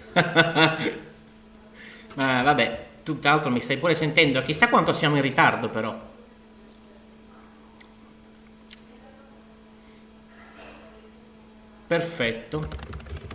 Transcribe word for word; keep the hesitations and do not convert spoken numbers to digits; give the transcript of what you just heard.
Ma vabbè, tutt'altro mi stai pure sentendo. Chissà quanto siamo in ritardo però. Perfetto.